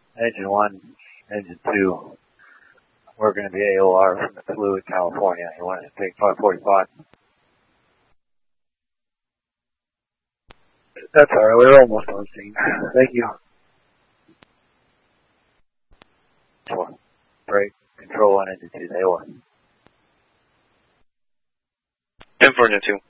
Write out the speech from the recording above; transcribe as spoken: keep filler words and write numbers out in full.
Engine one, engine two, we're going to be A O R from the fluid, California. You want us to take five forty-five? That's all right. We're almost on scene. Thank you. Four. Brake, control one, engine two, A O R. ten four, engine two.